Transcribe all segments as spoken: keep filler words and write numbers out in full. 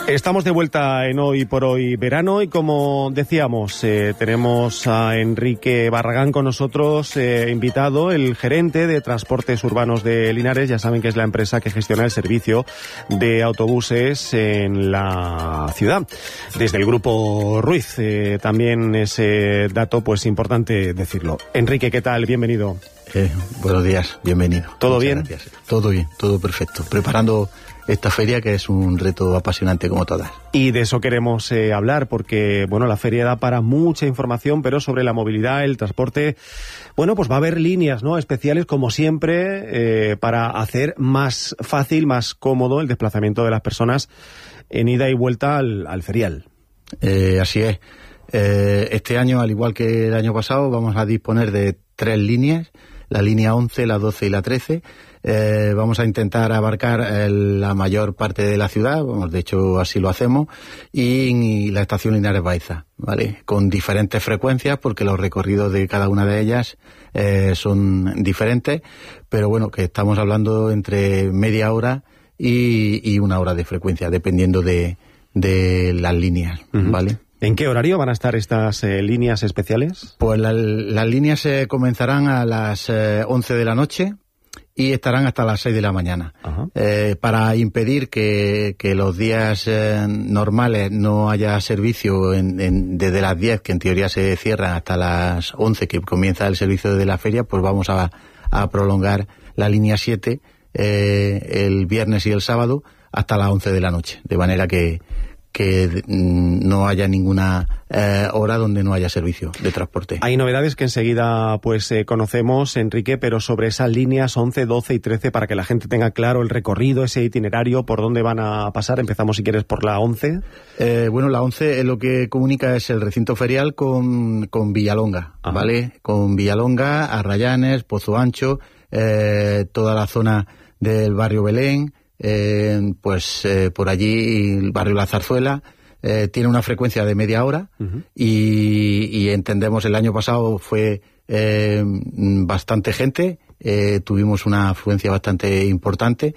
Estamos de vuelta en Hoy por Hoy Verano y como decíamos, eh, tenemos a Enrique Barragán con nosotros, eh, invitado, el gerente de Transportes Urbanos de Linares. Ya saben que es la empresa que gestiona el servicio de autobuses en la ciudad. Desde el Grupo Ruiz, eh, también ese dato pues importante decirlo. Enrique, ¿qué tal? Bienvenido. Eh, buenos días, bienvenido. ¿Todo Muchas bien? Gracias. Todo bien, todo perfecto. Preparando esta feria que es un reto apasionante como todas. Y de eso queremos eh, hablar porque, bueno, la feria da para mucha información, pero sobre la movilidad, el transporte, bueno, pues va a haber líneas, ¿no?, especiales como siempre eh, para hacer más fácil, más cómodo el desplazamiento de las personas en ida y vuelta al, al ferial. Eh, así es. Eh, este año, al igual que el año pasado, vamos a disponer de tres líneas, la línea once, la doce y la trece. Eh, vamos a intentar abarcar eh, la mayor parte de la ciudad, vamos, de hecho así lo hacemos, y, y la estación Linares Baeza, ¿vale? Con diferentes frecuencias, porque los recorridos de cada una de ellas eh, son diferentes, pero bueno, que estamos hablando entre media hora y, y una hora de frecuencia, dependiendo de, de las líneas, uh-huh. ¿Vale? ¿En qué horario van a estar estas eh, líneas especiales? Pues la, las líneas eh, comenzarán a las eh, once de la noche y estarán hasta las seis de la mañana. Eh, para impedir que, que los días eh, normales no haya servicio en, en, desde las diez, que en teoría se cierran, hasta las once, que comienza el servicio de la feria, pues vamos a, a prolongar la línea siete eh, el viernes y el sábado hasta las once de la noche, de manera que que no haya ninguna eh, hora donde no haya servicio de transporte. Hay novedades que enseguida pues eh, conocemos, Enrique, pero sobre esas líneas once, doce y trece, para que la gente tenga claro el recorrido, ese itinerario, por dónde van a pasar. Empezamos, si quieres, por la once. Eh, bueno, la once lo que comunica es el recinto ferial con, con Villalonga, Ajá. ¿vale? Con Villalonga, Arrayanes, Pozo Ancho, eh, toda la zona del barrio Belén, Eh, pues eh, por allí el barrio La Zarzuela eh, tiene una frecuencia de media hora uh-huh. y, y entendemos el año pasado fue eh, bastante gente, eh, tuvimos una afluencia bastante importante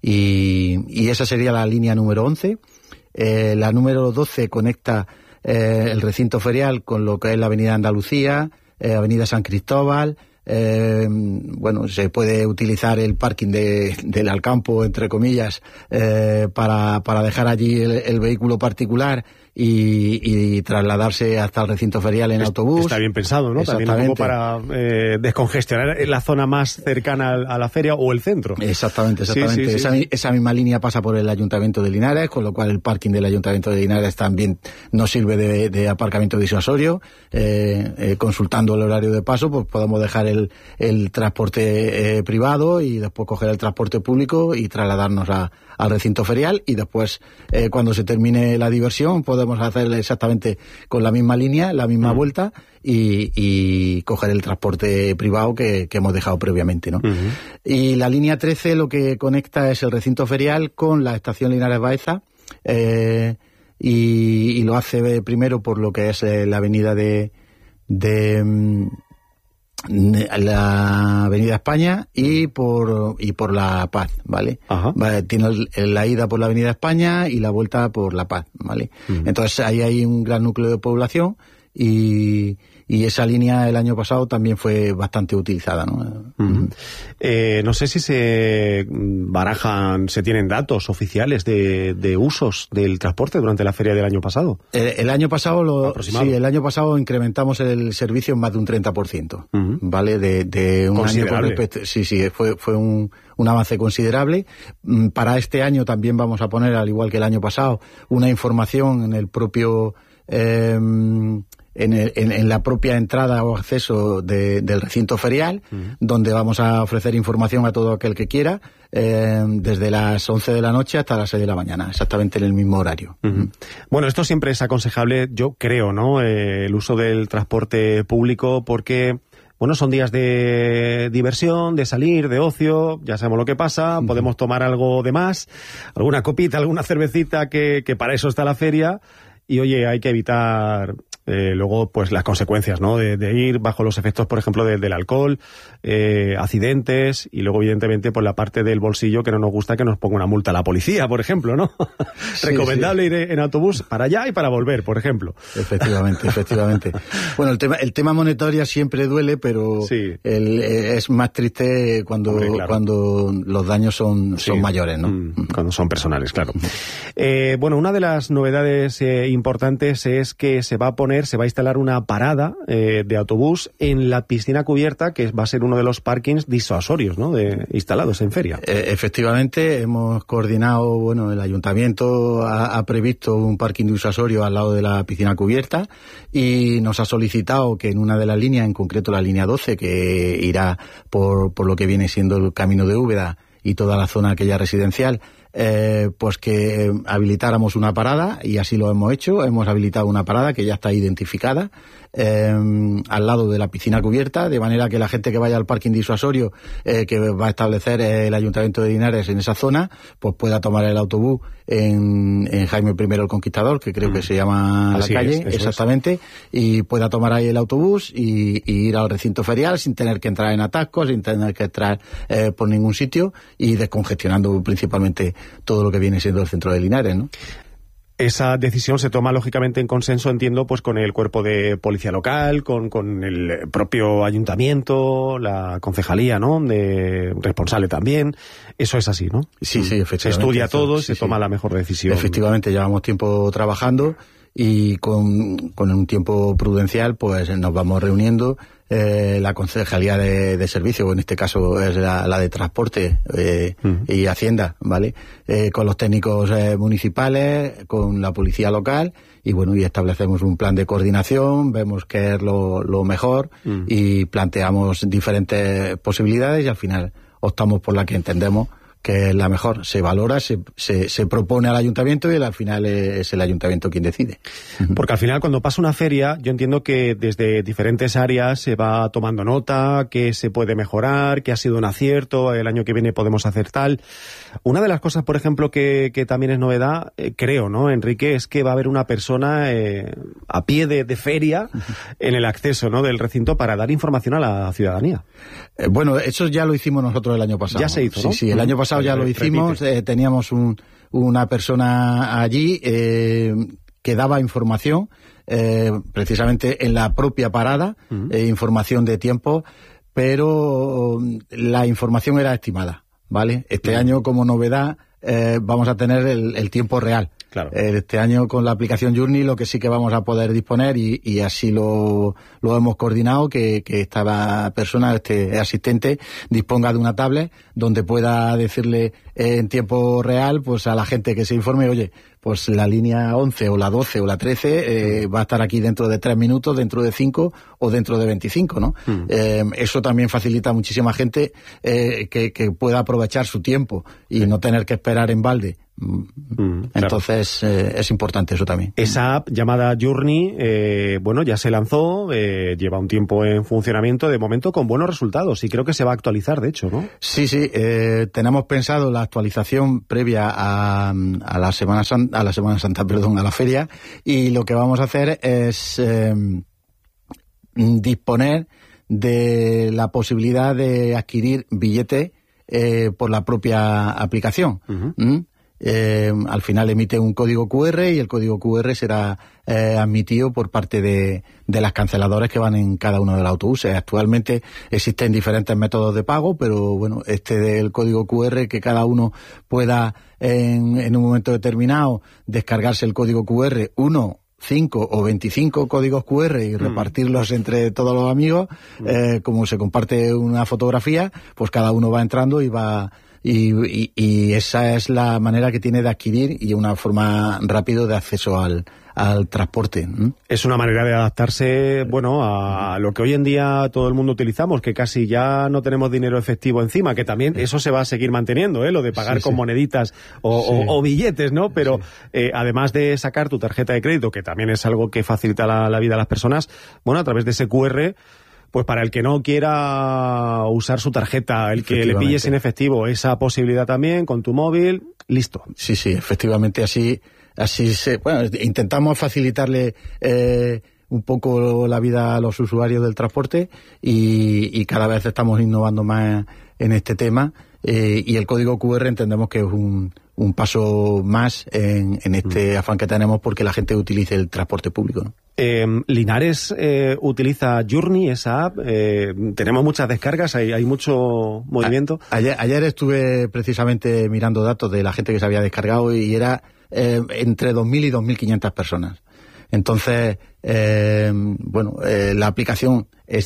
y, y esa sería la línea número once. Eh, la número doce conecta eh, el recinto ferial con lo que es la avenida Andalucía, eh, avenida San Cristóbal. Eh, bueno, se puede utilizar el parking de, del Alcampo, entre comillas, eh, para, para dejar allí el, el vehículo particular y, y trasladarse hasta el recinto ferial en es, autobús. Está bien pensado, ¿no? También un poco para eh, descongestionar la zona más cercana a la feria o el centro. Exactamente, exactamente. Sí, sí, esa, sí. esa misma línea pasa por el Ayuntamiento de Linares, con lo cual el parking del Ayuntamiento de Linares también nos sirve de, de aparcamiento disuasorio. Eh, eh, consultando el horario de paso, pues podemos dejar el, el transporte eh, privado y después coger el transporte público y trasladarnos a, al recinto ferial, y después eh, cuando se termine la diversión podemos hacer exactamente con la misma línea, la misma uh-huh. vuelta y, y coger el transporte privado que, que hemos dejado previamente, ¿no? Uh-huh. Y la línea trece lo que conecta es el recinto ferial con la estación Linares Baeza, eh, y, y lo hace primero por lo que es eh, la avenida de, de la avenida España y por y por La Paz, ¿vale? Ajá. Vale, tiene el, la ida por la avenida España y la vuelta por La Paz, ¿vale? Uh-huh. Entonces ahí hay un gran núcleo de población y, y esa línea el año pasado también fue bastante utilizada, ¿no? Uh-huh. Eh, no sé si se barajan, se tienen datos oficiales de, de usos del transporte durante la feria del año pasado. El, el año pasado lo, sí, el año pasado incrementamos el servicio en más de un treinta por ciento, uh-huh. ¿vale? De, de un año con respecto, sí, sí, fue, fue un, un avance considerable. Para este año también vamos a poner, al igual que el año pasado, una información en el propio eh, En, el, en, en la propia entrada o acceso de, del recinto ferial, uh-huh. donde vamos a ofrecer información a todo aquel que quiera, eh, desde las once de la noche hasta las seis de la mañana, exactamente en el mismo horario. Uh-huh. Bueno, esto siempre es aconsejable, yo creo, ¿no?, eh, el uso del transporte público, porque bueno, son días de diversión, de salir, de ocio, ya sabemos lo que pasa, uh-huh. podemos tomar algo de más, alguna copita, alguna cervecita, que, que para eso está la feria. Y oye, hay que evitar Eh, luego, pues las consecuencias, ¿no? De, de ir bajo los efectos, por ejemplo, de, del alcohol, eh, accidentes, y luego, evidentemente, por la parte del bolsillo que no nos gusta que nos ponga una multa la policía, por ejemplo, ¿no? Sí, recomendable sí. ir en autobús para allá y para volver, por ejemplo. Efectivamente, efectivamente. Bueno, el tema, el tema monetario siempre duele, pero sí. el, es más triste cuando, Hombre, claro. cuando los daños son, sí. son mayores, ¿no? Mm, cuando son personales, claro. Eh, bueno, una de las novedades eh, importantes es que se va a poner se va a instalar una parada eh, de autobús en la piscina cubierta, que va a ser uno de los parkings disuasorios, ¿no? De, instalados en feria. Eh, efectivamente, hemos coordinado, bueno, el ayuntamiento ha, ha previsto un parking disuasorio al lado de la piscina cubierta y nos ha solicitado que en una de las líneas, en concreto la línea doce, que irá por, por lo que viene siendo el camino de Úbeda y toda la zona aquella residencial, Eh, pues que habilitáramos una parada, y así lo hemos hecho. Hemos habilitado una parada que ya está identificada eh, al lado de la piscina cubierta, de manera que la gente que vaya al parking disuasorio eh, que va a establecer el Ayuntamiento de Linares en esa zona, pues pueda tomar el autobús en, en Jaime primero el Conquistador, que creo mm. que se llama así la calle, es, exactamente, es. y pueda tomar ahí el autobús y, y ir al recinto ferial sin tener que entrar en atascos, sin tener que entrar eh, por ningún sitio, y descongestionando principalmente todo lo que viene siendo el centro de Linares, ¿no? Esa decisión se toma, lógicamente, en consenso, entiendo, pues con el cuerpo de policía local, con, con el propio ayuntamiento, la concejalía, ¿no?, de responsable también. Eso es así, ¿no? Sí, sí, efectivamente. Se estudia todo y sí, se toma sí. la mejor decisión. Efectivamente, llevamos tiempo trabajando y con, con un tiempo prudencial, pues nos vamos reuniendo. Eh, la concejalía de, de servicio, en este caso es la, la de transporte eh, uh-huh. y Hacienda, ¿vale? Eh, con los técnicos eh, municipales, con la policía local, y bueno, y establecemos un plan de coordinación, vemos qué es lo, lo mejor uh-huh. y planteamos diferentes posibilidades, y al final optamos por la que entendemos que es la mejor. Se valora, se, se, se propone al ayuntamiento, y al final es el ayuntamiento quien decide. Porque al final, cuando pasa una feria, yo entiendo que desde diferentes áreas se va tomando nota, que se puede mejorar, que ha sido un acierto, el año que viene podemos hacer tal. Una de las cosas, por ejemplo, que, que también es novedad, eh, creo, ¿no, Enrique?, es que va a haber una persona eh, a pie de, de feria en el acceso, ¿no?, del recinto, para dar información a la ciudadanía. Eh, bueno, eso ya lo hicimos nosotros el año pasado. Ya se hizo, ¿no? Sí, sí, el año pasado ya lo hicimos, eh, teníamos un, una persona allí eh, que daba información, eh, precisamente en la propia parada, uh-huh. eh, información de tiempo, pero la información era estimada, ¿vale? Este uh-huh. año, como novedad, eh, vamos a tener el, el tiempo real. Claro. Eh, este año, con la aplicación Journey, lo que sí que vamos a poder disponer, y, y así lo, lo hemos coordinado, que, que esta persona, este asistente, disponga de una tablet donde pueda decirle eh, en tiempo real, pues a la gente que se informe, oye, pues la línea once o la doce o la trece eh, va a estar aquí dentro de tres minutos, dentro de cinco o dentro de veinticinco, ¿no? Mm. Eh, eso también facilita a muchísima gente eh, que, que pueda aprovechar su tiempo y sí. no tener que esperar en balde. Mm, Entonces claro. eh, es importante eso también. Esa app llamada Journey, eh, bueno, ya se lanzó, eh, lleva un tiempo en funcionamiento, de momento con buenos resultados, y creo que se va a actualizar, de hecho, ¿no? Sí, sí, eh, tenemos pensado la actualización previa a, a la Semana Santa, a la Semana Santa, perdón, a la feria, y lo que vamos a hacer es eh, disponer de la posibilidad de adquirir billetes eh, por la propia aplicación. Uh-huh. ¿Mm? Eh, al final emite un código cu erre, y el código cu erre será eh, admitido por parte de, de las canceladoras que van en cada uno de los autobuses. Actualmente existen diferentes métodos de pago, pero bueno, este del código cu erre, que cada uno pueda en, en un momento determinado descargarse el código cu erre, uno, cinco o veinticinco códigos cu erre, y repartirlos mm. entre todos los amigos, mm. eh, como se comparte una fotografía, pues cada uno va entrando y va... Y, y, y esa es la manera que tiene de adquirir, y una forma rápida de acceso al, al transporte. ¿Mm? Es una manera de adaptarse, bueno, a lo que hoy en día todo el mundo utilizamos, que casi ya no tenemos dinero efectivo encima, que también eso se va a seguir manteniendo, ¿eh? Lo de pagar sí, con sí. moneditas o, sí. o, o billetes, ¿no? Pero sí. eh, además de sacar tu tarjeta de crédito, que también es algo que facilita la, la vida a las personas, bueno, a través de ese cu erre, pues para el que no quiera usar su tarjeta, el que le pille sin efectivo, esa posibilidad también con tu móvil, listo. Sí, sí, efectivamente, así, así se, bueno, intentamos facilitarle eh, un poco la vida a los usuarios del transporte y, y cada vez estamos innovando más en este tema eh, y el código cu erre entendemos que es un, un paso más en, en este afán que tenemos porque la gente utilice el transporte público, ¿no? Eh, Linares eh, utiliza Journey, esa app. Eh, tenemos muchas descargas, hay, hay mucho movimiento. A, ayer, ayer estuve precisamente mirando datos de la gente que se había descargado y era eh, entre dos mil y dos mil quinientas personas. Entonces, eh, bueno, eh, la aplicación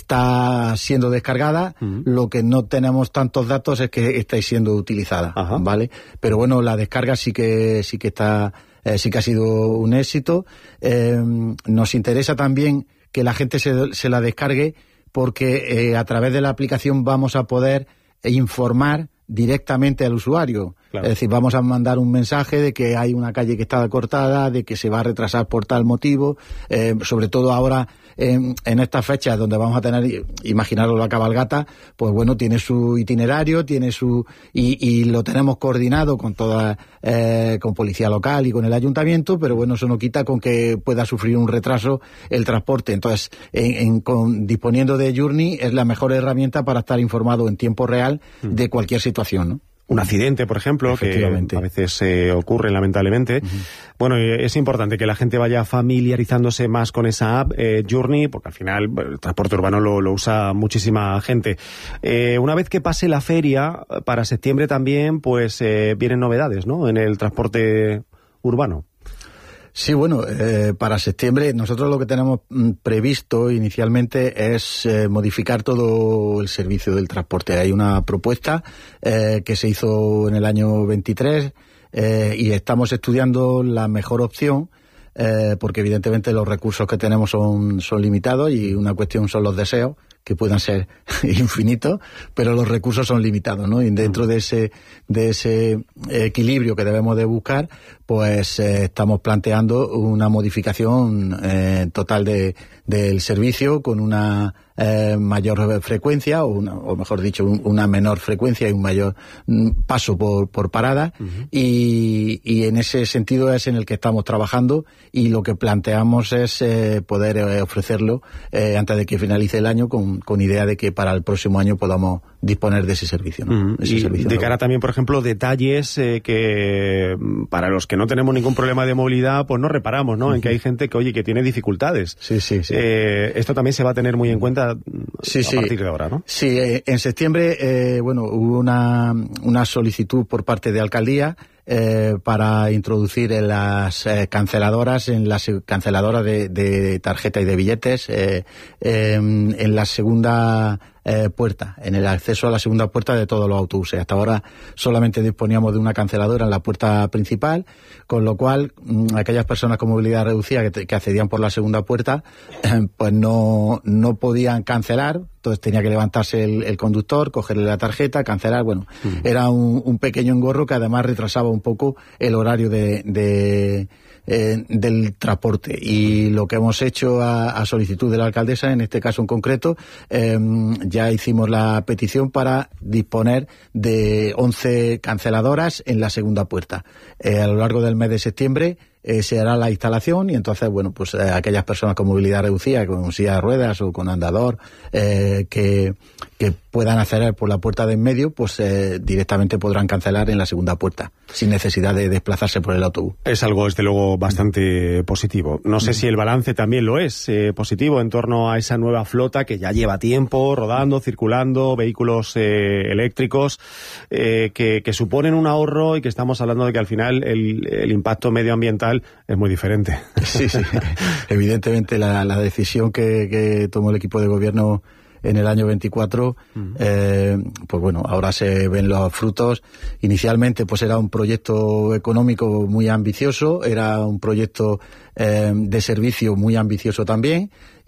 está siendo descargada, uh-huh. Lo que no tenemos tantos datos es que está siendo utilizada, uh-huh. ¿Vale? Pero bueno, la descarga sí que sí que está, eh, sí que ha sido un éxito. Eh, nos interesa también que la gente se, se la descargue porque eh, a través de la aplicación vamos a poder informar directamente al usuario. Claro. Es decir, vamos a mandar un mensaje de que hay una calle que está cortada, de que se va a retrasar por tal motivo, eh, sobre todo ahora en, en estas fechas donde vamos a tener, imaginaros la cabalgata, pues bueno, tiene su itinerario, tiene su y, y lo tenemos coordinado con toda, eh, con policía local y con el ayuntamiento, pero bueno, eso no quita con que pueda sufrir un retraso el transporte. Entonces, en, en, con, disponiendo de Journey es la mejor herramienta para estar informado en tiempo real mm. de cualquier situación, ¿no? Un accidente, por ejemplo, que a veces eh, ocurre lamentablemente. Uh-huh. Bueno, es importante que la gente vaya familiarizándose más con esa app, eh, Journey, porque al final el transporte urbano lo, lo usa muchísima gente. Eh, una vez que pase la feria, para septiembre también, pues eh, vienen novedades, ¿no?, en el transporte urbano. Sí, bueno, eh, para septiembre nosotros lo que tenemos previsto inicialmente es eh, modificar todo el servicio del transporte. Hay una propuesta eh, que se hizo en el año veintitrés eh, y estamos estudiando la mejor opción eh, porque evidentemente los recursos que tenemos son, son limitados y una cuestión son los deseos, que puedan ser infinitos, pero los recursos son limitados, ¿no? Y dentro de ese de ese equilibrio que debemos de buscar, pues eh, estamos planteando una modificación eh, total de del servicio con una eh, mayor frecuencia, o, una, o mejor dicho, un, una menor frecuencia y un mayor un paso por, por parada, uh-huh. y, y en ese sentido es en el que estamos trabajando y lo que planteamos es eh, poder eh, ofrecerlo eh, antes de que finalice el año con, con idea de que para el próximo año podamos disponer de ese servicio, ¿no? Uh-huh. Ese y servicio de nuevo. cara también, por ejemplo, detalles eh, que para los que no tenemos ningún problema de movilidad, pues no reparamos, ¿no? Uh-huh. En que hay gente que, oye, que tiene dificultades. Sí, sí, sí. Eh, esto también se va a tener muy en cuenta sí, a sí. partir de ahora, ¿no? Sí, eh, en septiembre, eh, bueno, hubo una, una solicitud por parte de Alcaldía eh, para introducir en las eh, canceladoras, en las canceladoras de, de tarjeta y de billetes, eh, eh, en la segunda eh, puerta, en el acceso a la segunda puerta de todos los autobuses. Hasta ahora solamente disponíamos de una canceladora en la puerta principal, con lo cual mmm, aquellas personas con movilidad reducida que, que accedían por la segunda puerta, eh, pues no, no podían cancelar. Entonces tenía que levantarse el, el conductor, cogerle la tarjeta, cancelar. Bueno, mm. era un, un pequeño engorro que además retrasaba un poco el horario de, de eh, del transporte. Y lo que hemos hecho a, a solicitud de la alcaldesa, en este caso en concreto, eh, ya hicimos la petición para disponer de once canceladoras en la segunda puerta. Eh, a lo largo del mes de septiembre Eh, se hará la instalación y entonces, bueno, pues eh, aquellas personas con movilidad reducida, con silla de ruedas o con andador, eh, que, que puedan acceder por la puerta de en medio, pues eh, directamente podrán cancelar en la segunda puerta, sin necesidad de desplazarse por el autobús. Es algo, desde luego, bastante mm. positivo. No sé mm. si el balance también lo es eh, positivo en torno a esa nueva flota que ya lleva tiempo rodando, circulando, vehículos eh, eléctricos, eh, que, que suponen un ahorro y que estamos hablando de que al final el, el impacto medioambiental es muy diferente. Sí, sí. Evidentemente la, la decisión que, que tomó el equipo de gobierno en el año veinticuatro, uh-huh. eh, pues bueno, ahora se ven los frutos. Inicialmente pues era un proyecto económico muy ambicioso, era un proyecto eh, de servicio muy ambicioso también,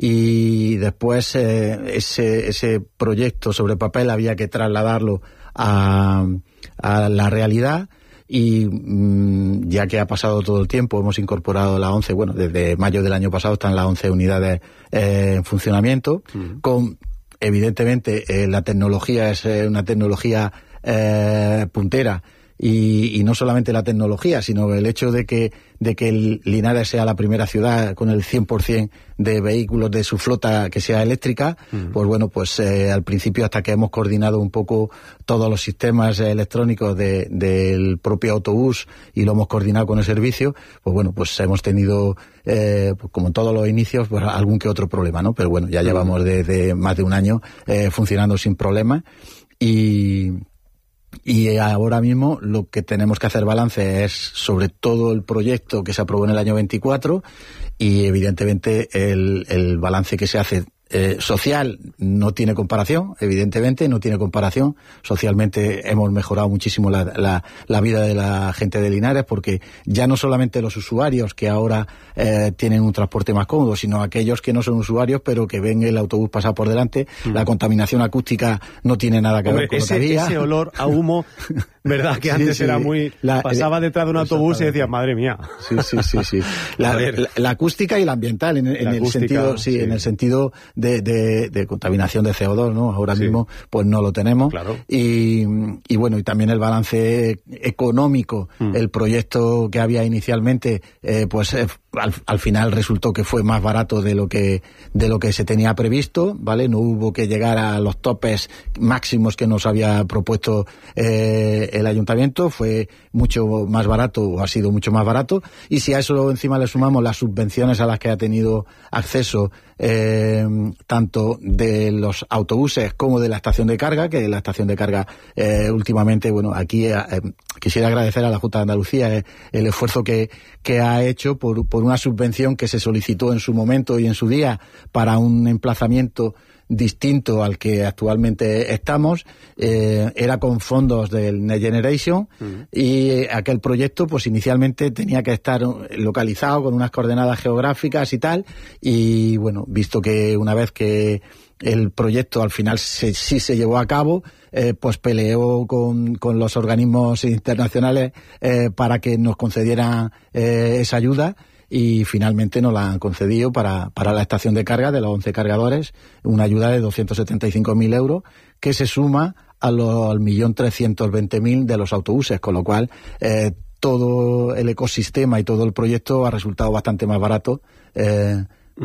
y después eh, ese, ese proyecto sobre papel había que trasladarlo a, a la realidad. Y mmm, ya que ha pasado todo el tiempo, hemos incorporado las once, bueno, desde mayo del año pasado están las once unidades eh, en funcionamiento, uh-huh. con, evidentemente, eh, la tecnología es eh, una tecnología eh, puntera y, y no solamente la tecnología, sino el hecho de que, de que el Linares sea la primera ciudad con el cien por ciento de vehículos de su flota que sea eléctrica, uh-huh. pues bueno, pues eh, al principio, hasta que hemos coordinado un poco todos los sistemas electrónicos de, del propio autobús y lo hemos coordinado con el servicio, pues bueno, pues hemos tenido, eh, pues como en todos los inicios, pues algún que otro problema, ¿no? Pero bueno, ya uh-huh. llevamos desde más de un año eh, funcionando sin problemas y... Y ahora mismo lo que tenemos que hacer balance es sobre todo el proyecto que se aprobó en el año veinticuatro y evidentemente el, el balance que se hace eh, social no tiene comparación, evidentemente no tiene comparación. Socialmente hemos mejorado muchísimo la, la, la vida de la gente de Linares, porque ya no solamente los usuarios que ahora eh, tienen un transporte más cómodo, sino aquellos que no son usuarios pero que ven el autobús pasar por delante. Mm. La contaminación acústica no tiene nada que Hombre, ver con ese, lo que había. Ese olor a humo, verdad que antes sí, sí. era muy... La, pasaba detrás de un autobús y decías, madre mía. Sí, sí, sí, sí. La, la, la acústica y la ambiental, en, en el sentido, sí, sí, en el sentido de, de, de contaminación de C O dos, ¿no? Ahora sí. mismo, pues no lo tenemos. Claro. Y, y bueno, y también el balance económico, mm. el proyecto que había inicialmente, eh, pues eh, al, al final resultó que fue más barato de lo que de lo que se tenía previsto, ¿vale? No hubo que llegar a los topes máximos que nos había propuesto eh, el ayuntamiento, fue mucho más barato, o ha sido mucho más barato, y si a eso encima le sumamos las subvenciones a las que ha tenido acceso eh, tanto de los autobuses como de la estación de carga, que la estación de carga eh, últimamente, bueno, aquí eh, quisiera agradecer a la Junta de Andalucía eh, el esfuerzo que, que ha hecho por, por una subvención que se solicitó en su momento y en su día para un emplazamiento distinto al que actualmente estamos, eh, era con fondos del Next Generation uh-huh. y aquel proyecto pues inicialmente tenía que estar localizado con unas coordenadas geográficas y tal, y bueno, visto que una vez que el proyecto al final se, sí se llevó a cabo, eh, pues peleó con, con los organismos internacionales eh, para que nos concedieran eh, esa ayuda, y finalmente nos la han concedido para, para la estación de carga de los once cargadores, una ayuda de doscientos setenta y cinco mil euros, que se suma a los, al millón trescientos veinte mil de los autobuses, con lo cual eh, todo el ecosistema y todo el proyecto ha resultado bastante más barato eh,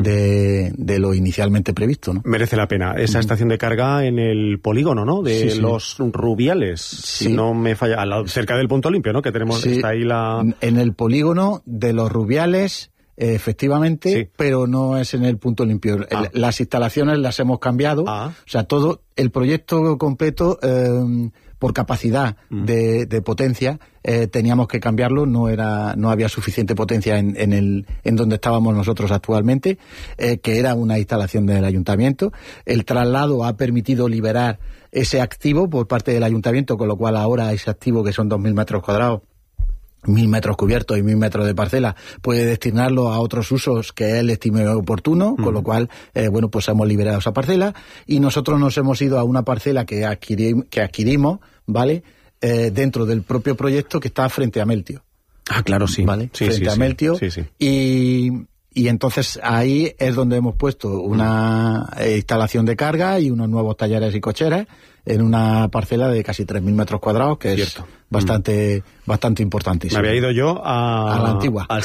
de, de lo inicialmente previsto, ¿no? Merece la pena. Esa estación de carga en el polígono, ¿no? De sí, sí. los Rubiales, sí. si no me falla, al, cerca del Punto Limpio, ¿no? Que tenemos, sí. está ahí la... En el polígono de los Rubiales, efectivamente, sí. pero no es en el Punto Limpio. Ah. Las instalaciones las hemos cambiado, ah. o sea, todo el proyecto completo... Eh, por capacidad mm. de, de potencia, eh, teníamos que cambiarlo, no era, no había suficiente potencia en, en el, en donde estábamos nosotros actualmente, eh, que era una instalación del ayuntamiento. El traslado ha permitido liberar ese activo por parte del ayuntamiento, con lo cual ahora ese activo, que son dos mil metros cuadrados, mil metros cubiertos y mil metros de parcela, puede destinarlo a otros usos que él estime oportuno, mm. con lo cual, eh, bueno, pues hemos liberado esa parcela, y nosotros nos hemos ido a una parcela que, adquirí, que adquirimos, ¿vale?, eh, dentro del propio proyecto, que está frente a Meltio. Ah, claro, sí. ¿Vale? Sí, frente sí, a Meltio. Sí, sí. Y... Y entonces ahí es donde hemos puesto una eh, instalación de carga y unos nuevos talleres y cocheras en una parcela de casi tres mil metros cuadrados, que Cierto. es bastante, mm. bastante importantísimo. Me había ido yo a, a la antigua. Al